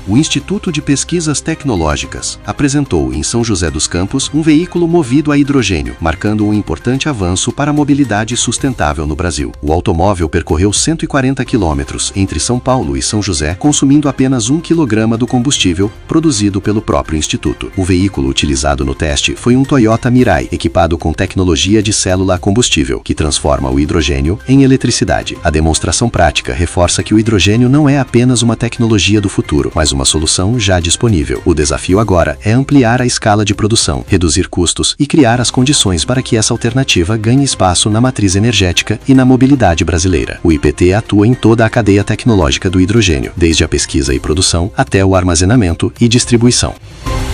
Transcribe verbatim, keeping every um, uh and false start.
o Instituto de Pesquisas Tecnológicas apresentou em São José dos Campos um veículo movido a hidrogênio, marcando um importante avanço para a mobilidade sustentável no Brasil. O automóvel percorreu cento e quarenta quilômetros entre São Paulo e São José, consumindo apenas um quilograma do combustível produzido pelo próprio Instituto. O veículo utilizado no teste foi um Toyota Mirai, equipado com tecnologia de célula a combustível, que transforma o hidrogênio em eletricidade. A demonstração prática reforça que o hidrogênio não é apenas uma tecnologia do futuro, mas uma solução já disponível. O desafio agora é ampliar a escala de produção, reduzir custos e criar as condições para que essa alternativa ganhe espaço na matriz energética e na mobilidade brasileira. O I P T atua em toda a cadeia tecnológica do hidrogênio, desde a pesquisa e produção até o armazenamento e distribuição.